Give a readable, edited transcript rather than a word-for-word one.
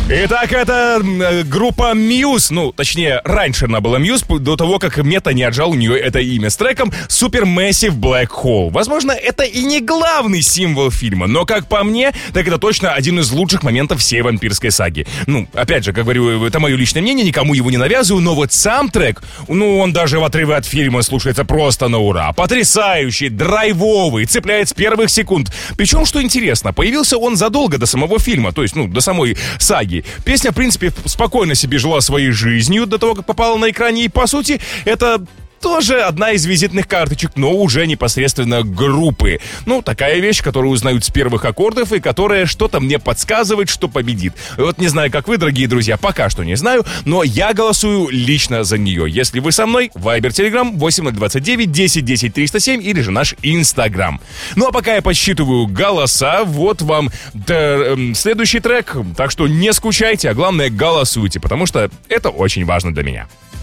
Итак, это группа Muse, ну, точнее, раньше она была Muse, до того, как Мета не отжал у нее это имя, с треком Supermassive Black Hole. Возможно, это и не главный символ фильма, но, как по мне, так это точно один из лучших моментов всей вампирской саги. Ну, опять же, как говорю, это мое личное мнение, никому его не навязываю, но вот сам трек, ну, он даже в отрыве от фильма слушается просто на ура. Потрясающий, драйвовый, цепляет с первых секунд. Причем, что интересно, появился он задолго до самого фильма, то есть, ну, до самой саги. Песня, в принципе, спокойно себе жила своей жизнью до того, как попала на экране. И, по сути, это тоже одна из визитных карточек, но уже непосредственно группы. Ну, такая вещь, которую узнают с первых аккордов и которая что-то мне подсказывает, что победит. Вот не знаю, как вы, дорогие друзья, пока что не знаю, но я голосую лично за нее. Если вы со мной, Viber, Telegram 8029 10 10 307 или же наш Instagram. Ну, а пока я подсчитываю голоса, вот вам следующий трек. Так что не скучайте, а главное, голосуйте, потому что это очень важно для меня.